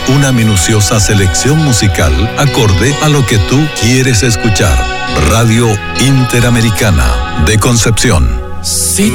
Hacemos una minuciosa selección musical acorde a lo que tú quieres escuchar. Radio Interamericana de Concepción. Sí.